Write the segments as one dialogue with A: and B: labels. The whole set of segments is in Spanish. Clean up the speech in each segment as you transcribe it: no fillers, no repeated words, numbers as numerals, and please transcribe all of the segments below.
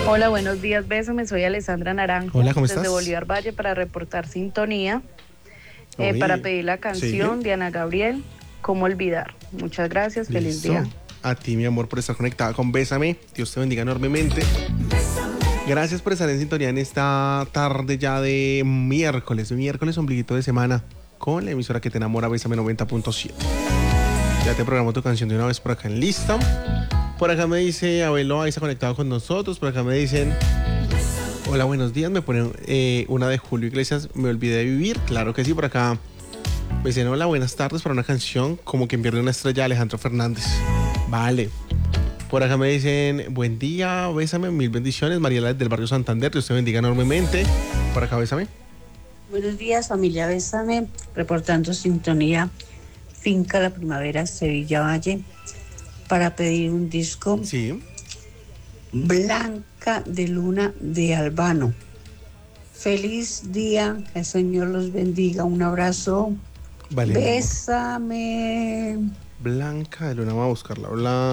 A: Hola, buenos días, Bésame, soy Alessandra Naranjo.
B: Hola, ¿cómo estás?
A: Desde Bolívar Valle para reportar sintonía,
B: Oye,
A: para pedir la canción
B: sí,
A: de Ana Gabriel, ¿Cómo olvidar? Muchas gracias, feliz
B: listo.
A: día.
B: A ti, mi amor, por estar conectada con Bésame. Dios te bendiga enormemente. Gracias por estar en sintonía en esta tarde ya de miércoles ombliguito de semana, con la emisora que te enamora, Bésame 90.7. Ya te programó tu canción de una vez por acá en lista. Por acá me dice Abel Loaiza conectado con nosotros. Por acá me dicen: hola, buenos días. Me ponen una de Julio Iglesias, Me olvidé de vivir. Claro que sí, por acá me dicen: hola, buenas tardes, para una canción Como quien pierde una estrella, Alejandro Fernández. Vale. Por acá me dicen: buen día, Bésame, mil bendiciones, Mariela del barrio Santander, Dios te bendiga enormemente. Por acá, Bésame.
C: Buenos días, familia Bésame, reportando sintonía Finca La Primavera, Sevilla Valle, para pedir un disco
B: Sí.
C: Blanca de Luna de Albano. Feliz día, que el Señor los bendiga. Un abrazo.
B: Vale, mi amor.
C: Bésame.
B: Blanca de Luna, vamos a buscarla.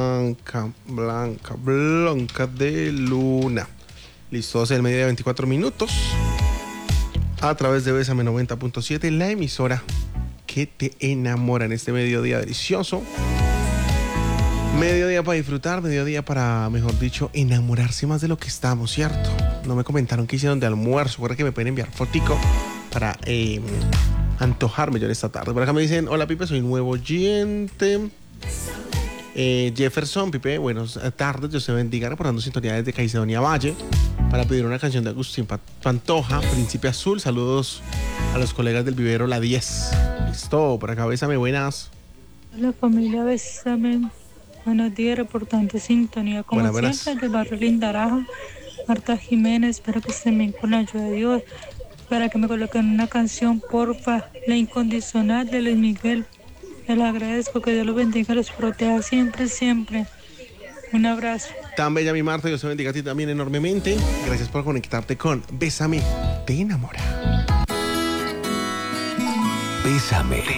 B: Blanca de Luna. Listo, 12 del mediodía, 24 minutos. A través de Bésame 90.7, la emisora que te enamora en este mediodía delicioso. Mediodía para disfrutar, mediodía para, mejor dicho, enamorarse más de lo que estamos, ¿cierto? No me comentaron qué hicieron de almuerzo. Recuerda que me pueden enviar fotico para antojarme yo en esta tarde. Por acá me dicen: hola, Pipe, soy nuevo oyente. Jefferson, Pipe, buenas tardes, Dios te bendiga, reportando sintonía desde Caicedonia Valle para pedir una canción de Agustín Pantoja, Príncipe Azul. Saludos a los colegas del vivero La 10. Listo, por acá, Bésame, buenas.
D: Hola, familia Bésame. Buenos días, reportante sintonía como
B: Buenas.
D: siempre del barrio Lindaraja. Marta Jiménez, espero que estén bien con la ayuda de Dios. Para que me coloquen una canción, porfa, La Incondicional de Luis Miguel. Les agradezco, que Dios los bendiga, los proteja siempre, siempre. Un abrazo.
B: Tan bella mi Marta, Dios te bendiga a ti también enormemente. Gracias por conectarte con Bésame, te enamora.
E: Bésame.